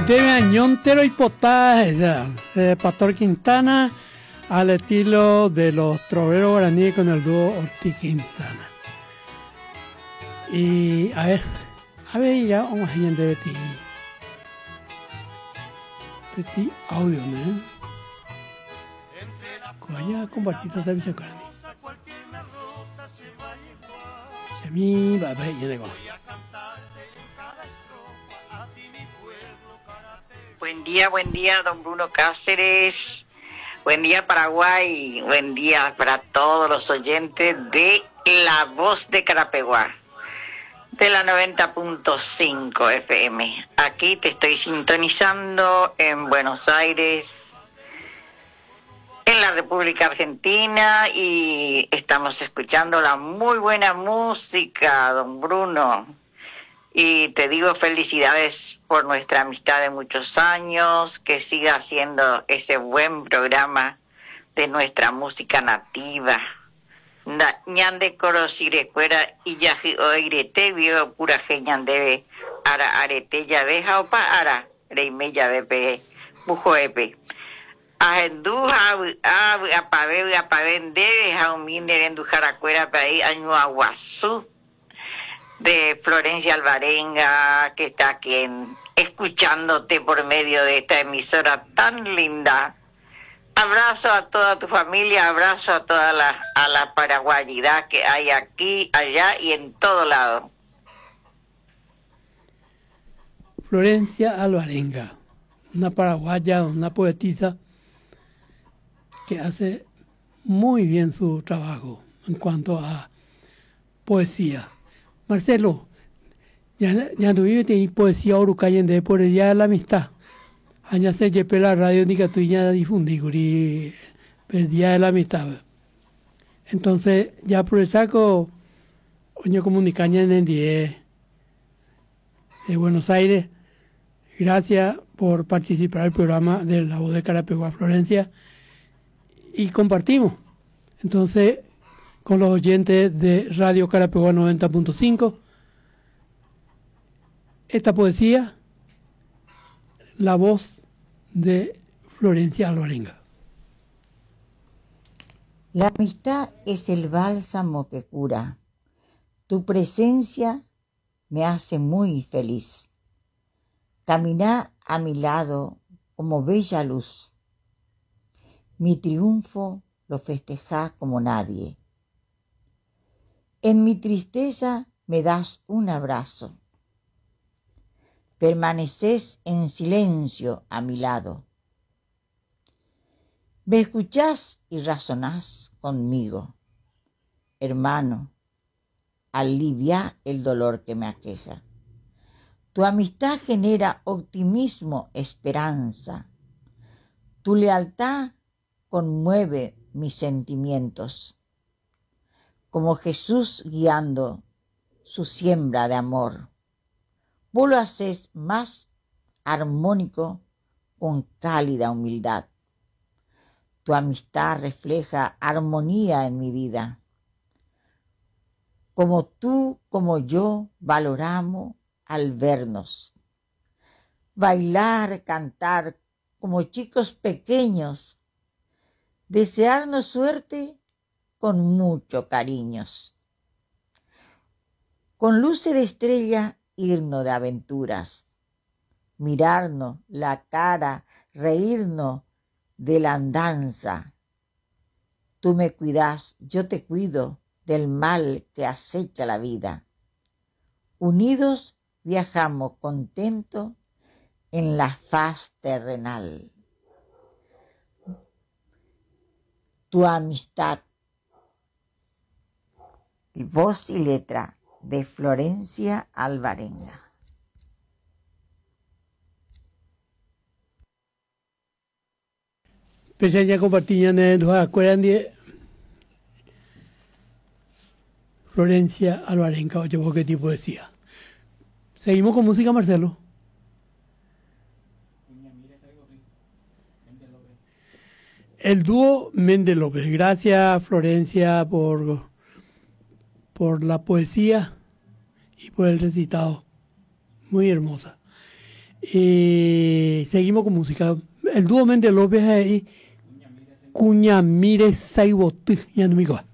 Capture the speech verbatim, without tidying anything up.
Debe añontero y potaje, eh, Pastor Quintana, al estilo de los troveros guaraníes con el dúo Ortiz Quintana. Y a ver, a ver, ya vamos a ir de Betty. Betty audio, ¿no? Vaya compartir esta visión con mí. Se mi va a ver, ya llegó. Buen día, buen día, don Bruno Cáceres. Buen día, Paraguay. Buen día para todos los oyentes de La Voz de Carapeguá, de la noventa punto cinco F M. Aquí te estoy sintonizando en Buenos Aires, en la República Argentina, y estamos escuchando la muy buena música, don Bruno. Y te digo felicidades por nuestra amistad de muchos años, que siga haciendo ese buen programa de nuestra música nativa. Ñande corosirecuera y yaji oirete vio pura geñandebe ara arete ya deja opa ara reime ya bepe bujoepe ahendu a apabe apaben debe jaumine endu jaracuera paí año aguazú de Florencia Alvarenga, que está aquí en, escuchándote por medio de esta emisora tan linda. Abrazo a toda tu familia, abrazo a toda la, a la paraguayidad que hay aquí, allá y en todo lado. Florencia Alvarenga, una paraguaya, una poetisa que hace muy bien su trabajo en cuanto a poesía. Marcelo, ya ya tuviste poesía orucayen de por el día de la amistad. Aña se llepe la radio ni que tú ya difundí el día de la amistad. Entonces, ya por el saco, oño comunicaña en el día de Buenos Aires. Gracias por participar del programa de La Voz de Carapeguá, Florencia. Y compartimos. Entonces, con los oyentes de Radio Carapeguá noventa punto cinco, esta poesía, la voz de Florencia Alvarenga. La amistad es el bálsamo que cura. Tu presencia me hace muy feliz. Caminá a mi lado como bella luz. Mi triunfo lo festejá como nadie. En mi tristeza me das un abrazo. Permaneces en silencio a mi lado. Me escuchás y razonás conmigo. Hermano, alivia el dolor que me aqueja. Tu amistad genera optimismo, esperanza. Tu lealtad conmueve mis sentimientos. Como Jesús guiando su siembra de amor. Vos lo haces más armónico con cálida humildad. Tu amistad refleja armonía en mi vida. Como tú, como yo, valoramos al vernos. Bailar, cantar como chicos pequeños. Desearnos suerte con mucho cariños. Con luces de estrella irnos de aventuras. Mirarnos la cara, reírnos de la andanza. Tú me cuidas, yo te cuido del mal que acecha la vida. Unidos viajamos contentos en la faz terrenal. Tu amistad. Voz y letra de Florencia Alvarenga. Pese a compartir en dos acuerdan de Florencia Alvarenga, oye, vos qué tipo decía. Seguimos con música, Marcelo. El dúo Méndez López. Gracias, Florencia, por, por la poesía y por el recitado. Muy hermosa. Y Eh, seguimos con música. El dúo Méndez López ahí. Cuñamire Saibotu. Ya no me digo.